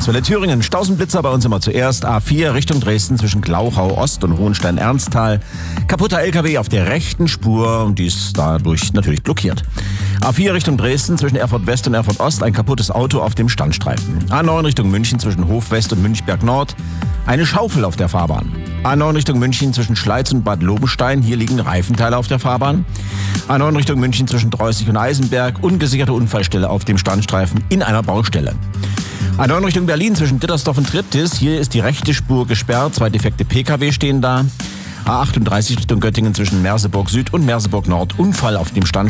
Welle Thüringen. Stausenblitzer bei uns immer zuerst. A4 Richtung Dresden zwischen Glauchau Ost und Hohenstein-Ernsthal. Kaputter LKW auf der rechten Spur und die ist dadurch natürlich blockiert. A4 Richtung Dresden zwischen Erfurt West und Erfurt Ost. Ein kaputtes Auto auf dem Standstreifen. A9 Richtung München zwischen Hof West und Münchberg Nord. Eine Schaufel auf der Fahrbahn. A9 Richtung München zwischen Schleiz und Bad Lobenstein. Hier liegen Reifenteile auf der Fahrbahn. A9 Richtung München zwischen Dreußig und Eisenberg. Ungesicherte Unfallstelle auf dem Standstreifen in einer Baustelle. A9 Richtung Berlin zwischen Dittersdorf und Triptis. Hier ist die rechte Spur gesperrt. 2 defekte Pkw stehen da. A38 Richtung Göttingen zwischen Merseburg Süd und Merseburg Nord. Unfall auf dem Standstreifen.